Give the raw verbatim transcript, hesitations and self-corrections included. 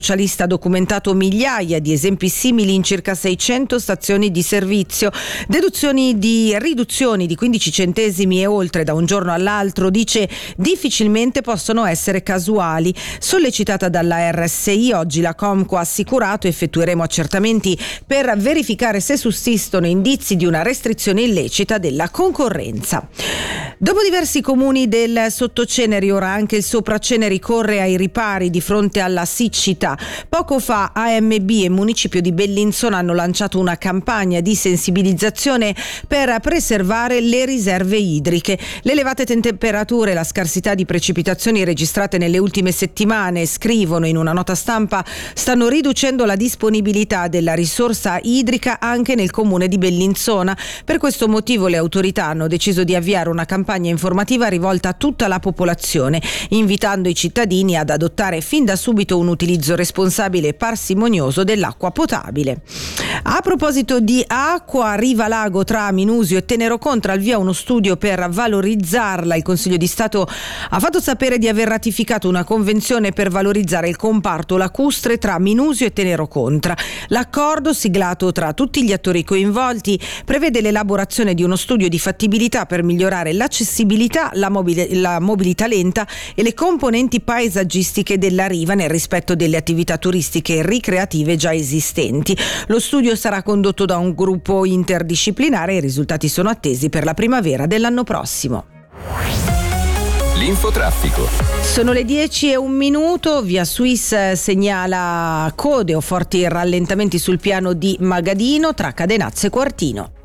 socialista ha documentato migliaia di esempi simili in circa seicento stazioni di servizio. Deduzioni di riduzioni di quindici centesimi e oltre da un giorno all'altro, dice, difficilmente possono essere casuali. Sollecitata dalla R S I, oggi la Comco ha assicurato: effettueremo accertamenti per verificare se sussistono indizi di una restrizione illecita della concorrenza. Dopo diversi comuni del Sottoceneri, ora anche il Sopraceneri corre ai ripari di fronte alla siccità. Poco fa A M B e Municipio di Bellinzona hanno lanciato una campagna di sensibilizzazione per preservare le riserve idriche. Le elevate temperature e la scarsità di precipitazioni registrate nelle ultime settimane, scrivono in una nota stampa, stanno riducendo la disponibilità della risorsa idrica anche nel comune di Bellinzona. Per questo motivo le autorità hanno deciso di avviare una campagna informativa rivolta a tutta la popolazione, invitando i cittadini ad adottare fin da subito un utilizzo responsabile e parsimonioso dell'acqua potabile. A proposito di acqua, Riva Lago tra Minusio e Tenerocontra, al via uno studio per valorizzarla. Il Consiglio di Stato ha fatto sapere di aver ratificato una convenzione per valorizzare il comparto lacustre tra Minusio e Tenerocontra. L'accordo, siglato tra tutti gli attori coinvolti, prevede l'elaborazione di uno studio di fattibilità per migliorare l'accessibilità, la, mobili- la mobilità lenta e le componenti paesaggistiche della riva nel rispetto delle attività turistiche e ricreative già esistenti. Lo studio sarà condotto da un gruppo interdisciplinare e i risultati sono attesi per la primavera dell'anno prossimo. L'infotraffico. Sono le dieci e un minuto. Via Swiss segnala code o forti rallentamenti sul piano di Magadino tra Cadenazzo e Quartino.